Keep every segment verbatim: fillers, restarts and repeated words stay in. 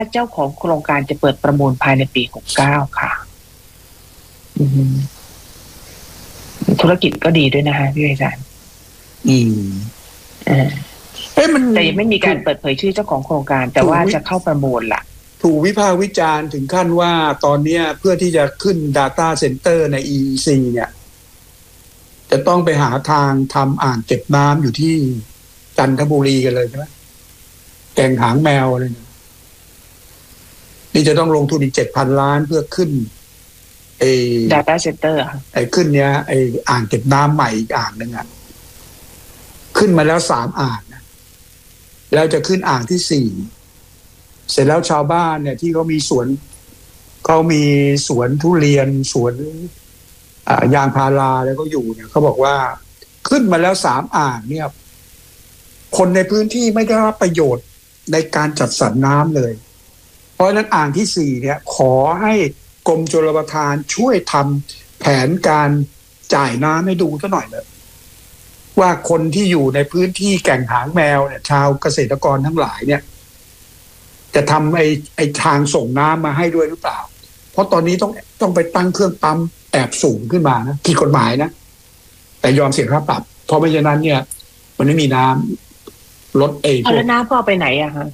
เจ้าของโครงการจะเปิดประมูลภายในปีหกสิบเก้าค่ะอืมธุรกิจก็ดีด้วยนะคะพี่อาจารย์อืมเออเอ๊ะมันแต่ยังไม่มีการเปิดเผยชื่อเจ้าของโครงการแต่ว่าจะเข้าประมูลล่ะถูกวิพากษ์วิจารณ์ถึงขั้นว่าตอนนี้เพื่อที่จะขึ้น Data Center ใน อี อี ซี เนี่ยจะต้องไปหาทางทำอ่างเก็บน้ำอยู่ที่จันทบุรีกันเลยใช่ไหมแก่งหางแมวอะไรเนี่ยนี่จะต้องลงทุนอีกเจ็ดพันล้านเพื่อขึ้นไอ้ Data Center ไอ้ขึ้นเนี้ยไอ้อ่างเก็บน้ำใหม่อีกอ่างหนึ่งอ่ะขึ้นมาแล้วสามอ่างนะแล้วจะขึ้นอ่างที่สี่เสร็จแล้วชาวบ้านเนี่ยที่เขามีสวนเขามีสวนทุเรียนสวนอ่ายางพาราแล้วก็อยู่เนี่ยเขาบอกว่าขึ้นมาแล้วสามอ่างเนี่ยคนในพื้นที่ไม่ได้รับประโยชน์ในการจัดสรรน้ำเลยเพราะฉะนั้นอ่างที่สี่เนี่ยขอให้กรมชลประทานช่วยทำแผนการจ่ายน้ำให้ดูซะหน่อยเลยว่าคนที่อยู่ในพื้นที่แก่งหางแมวเนี่ยชาวเกษตรกรทั้งหลายเนี่ยจะทำไอ้ไอ้ทางส่งน้ำมาให้ด้วยหรือเปล่าเพราะตอนนี้ต้องต้องไปตั้งเครื่องปั๊มแอบสูงขึ้นมานะผิดกฎหมายนะแต่ยอมเสียค่าปรับเพราะไม่ฉะนั้นเนี่ยมันไม่มีน้ำลดเองแล้วน้ำก็เอาไปไหนอะคะ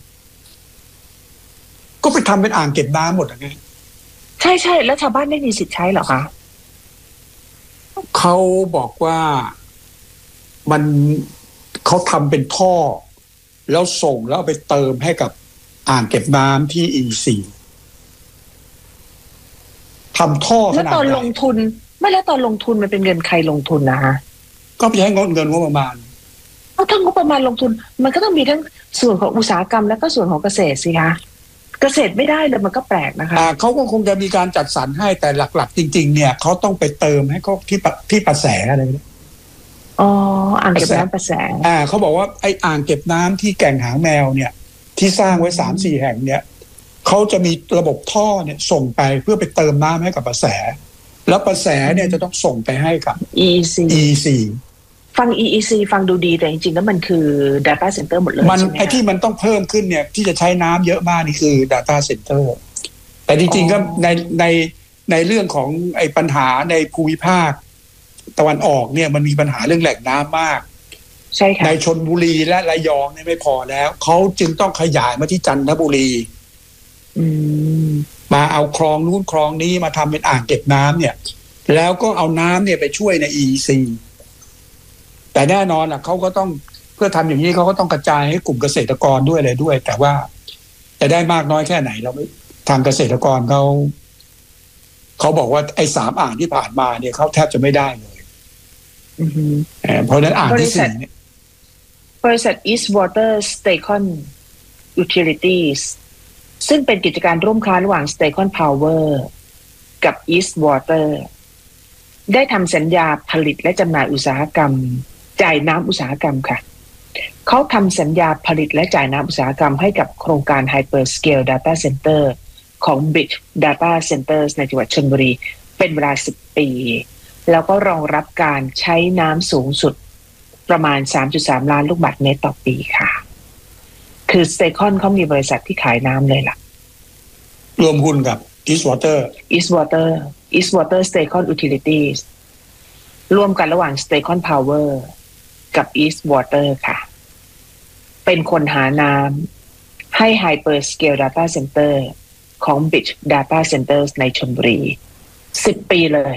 ก็ไปทำเป็นอ่างเก็บน้ำหมดไงใช่ใช่แล้วชาวบ้านได้มีสิทธิ์ใช้เหรอคะเขาบอกว่ามันเขาทำเป็นท่อแล้วส่งแล้วไปเติมให้กับอ่างเก็บน้ำที่ อี ซี ทำท่อขนาดไหนแล้วตอนลงทุนไม่แล้วตอนลงทุนมันเป็นเงินใครลงทุนนะฮะก็ไปใช้เงินเงินงบประมาณเอาทั้งงบประมาณลงทุนมันก็ต้องมีทั้งส่วนของอุตสาหกรรมแล้วก็ส่วนของเกษตรสิคะเกษตรไม่ได้เลยมันก็แปลกนะคะอ่าเขาก็คงจะมีการจัดสรรให้แต่หลักๆจริงๆเนี่ยเขาต้องไปเติมให้เขาที่ที่ประแสอะไรนี่อ๋ออ่างเก็บน้ำประแสอ่าเขาบอกว่าไอ้อ่างเก็บน้ำที่แก่งหางแมวเนี่ยที่สร้างไว้สามสี่แห่งเนี่ยเขาจะมีระบบท่อเนี่ยส่งไปเพื่อไปเติมน้ำให้กับประแสแล้วประแสเนี่ยจะต้องส่งไปให้กับอี อี ซีอี อี ซีฟัง อี อี ซี ฟังดูดีแต่จริงๆแล้วมันคือ Data Center หมดเลยมันไอ้ที่มันต้องเพิ่มขึ้นเนี่ยที่จะใช้น้ำเยอะมากนี่คือ Data Center แต่จริงๆก็ในในในเรื่องของไอ้ปัญหาในภูมิภาคตะวันออกเนี่ยมันมีปัญหาเรื่องแหล่งน้ำมากใช่ค่ะในชลบุรีและระยองเนี่ยไม่พอแล้วเขาจึงต้องขยายมาที่จันทบุรีมาเอาคลองนู้นคลองนี้มาทำเป็นอ่างเก็บน้ำเนี่ยแล้วก็เอาน้ำเนี่ยไปช่วยใน อี อี ซี แต่แน่นอนอ่ะเขาก็ต้องเพื่อทำอย่างนี้เขาก็ต้องกระจายให้กลุ่มเกษตรกรด้วยเลยด้วยแต่ว่าจะได้มากน้อยแค่ไหนเราไม่ทางเกษตรกรเขาเขาบอกว่าไอ้สามอ่างที่ผ่านมาเนี่ยเขาแทบจะไม่ได้เลยเพราะนั้นอ่างที่สี่เนี่ยบริษัท East Water Station Utilities ซึ่งเป็นกิจการร่วมค้าระหว่าง Station Power กับ East Water ได้ทำสัญญาผลิตและจำหน่ายอุตสาหกรรมจ่ายน้ำอุตสาหกรรมค่ะเขาทำสัญญาผลิตและจ่ายน้ำอุตสาหกรรมให้กับโครงการ Hyperscale Data Center ของ Big Data Centers ในจังหวัดชลบุรีเป็นเวลาสิบปีแล้วก็รองรับการใช้น้ำสูงสุดประมาณ สามจุดสาม ล้านลูกบาศก์เมตรต่อปีค่ะคือ Station เขามีบริษัทที่ขายน้ำเลยล่ะรวมหุ้นกับ East Water East Water East Water Station Utilities ร่วมกันระหว่าง Station Power กับ East Water ค่ะเป็นคนหาน้ำให้ Hyperscale Data Center ของ Big Data Centers ในชลบุรีสิบปีเลย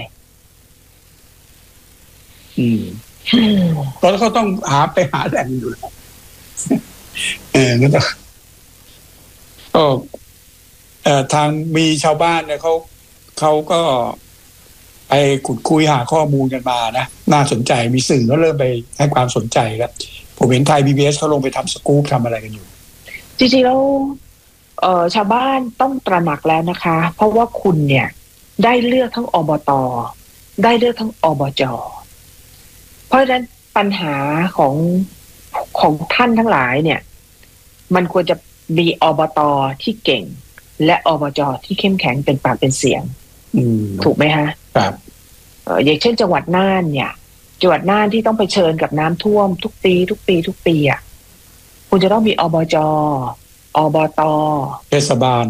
อืมตอนเขาต้องหาไปหาแหล่งอยู่แล้วเออก็ต้องก็เอ่อทางมีชาวบ้านเนี่ยเขาเขาก็ไปขุดคุยหาข้อมูลกันมานะน่าสนใจมีสื่อก็เริ่มไปให้ความสนใจแล้วผมเห็นไทย พี บี เอส เขาลงไปทำสกู๊ปทำอะไรกันอยู่จริงๆแล้วเอ่อชาวบ้านต้องตระหนักแล้วนะคะเพราะว่าคุณเนี่ยได้เลือกทั้งอบต.ได้เลือกทั้งอบจ.เพราะฉะนั้นปัญหาของของท่านทั้งหลายเนี่ยมันควรจะมีอบต.ที่เก่งและอบจ.ที่เข้มแข็งเป็นปากเป็นเสียงถูกไหมฮะครับเอ่ออย่างเช่นจังหวัดน่านเนี่ยจังหวัดน่านที่ต้องเผชิญกับน้ำท่วมทุกปีทุกปีทุกปีอ่ะคุณจะต้องมีอบจ.มอบต. เทศบาล